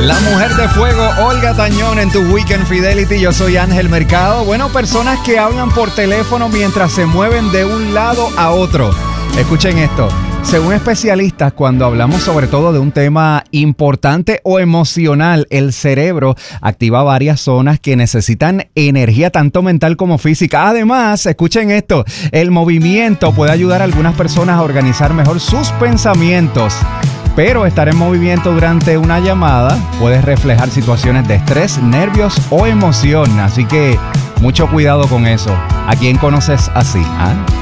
La mujer de fuego, Olga Tañón, en tu Weekend Fidelity. Yo soy Ángel Mercado. Bueno, personas que hablan por teléfono mientras se mueven de un lado a otro. Escuchen esto. Según especialistas, cuando hablamos sobre todo de un tema importante o emocional, el cerebro activa varias zonas que necesitan energía tanto mental como física. Además, escuchen esto, el movimiento puede ayudar a algunas personas a organizar mejor sus pensamientos. Pero estar en movimiento durante una llamada puede reflejar situaciones de estrés, nervios o emoción. Así que mucho cuidado con eso. ¿A quién conoces así? ¿Ah?